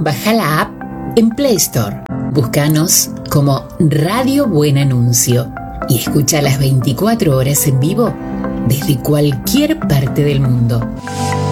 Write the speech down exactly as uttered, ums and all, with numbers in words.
Baja la app en Play Store. Búscanos como Radio Buen Anuncio y escucha las veinticuatro horas en vivo desde cualquier parte del mundo.